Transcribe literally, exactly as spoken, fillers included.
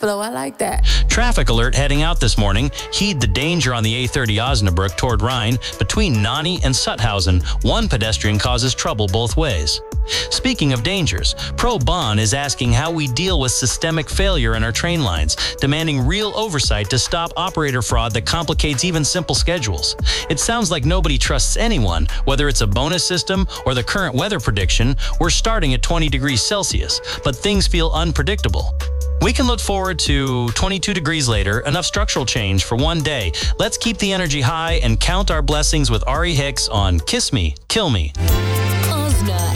flow. I like that. Traffic alert heading out this morning. Heed the danger on the A thirty Osnabrück toward Rhine. Between Nani and Sutthausen, one pedestrian causes trouble both ways. Speaking of dangers, ProBahn is asking how we deal with systemic failure in our train lines, demanding real oversight to stop operator fraud that complicates even simple schedules. It sounds like nobody trusts anyone, whether it's a bonus system or the current weather prediction. We're starting at twenty degrees Celsius, but things feel unpredictable. We can look forward to twenty-two degrees later, enough structural change for one day. Let's keep the energy high and count our blessings with Ari Hicks on Kiss Me, Kill Me. Osna